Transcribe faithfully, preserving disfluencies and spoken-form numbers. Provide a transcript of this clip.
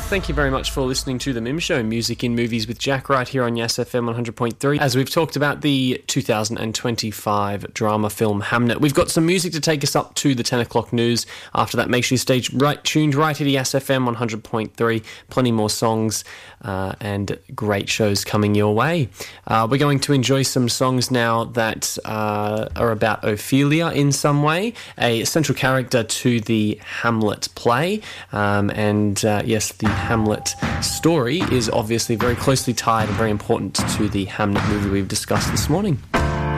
Thank you very much for listening to The Mim Show, Music in Movies with Jack, right here on Yes F M one hundred point three. As we've talked about the two thousand twenty-five drama film Hamnet, we've got some music to take us up to the ten o'clock news. After that, make sure you stay right, tuned right here to Yes F M one hundred point three. Plenty more songs uh, and great shows coming your way. Uh, we're going to enjoy some songs now that uh, are about Ophelia in some way, a central character to the Hamlet play. Um, and uh, yes, the Hamlet story is obviously very closely tied and very important to the Hamnet movie we've discussed this morning.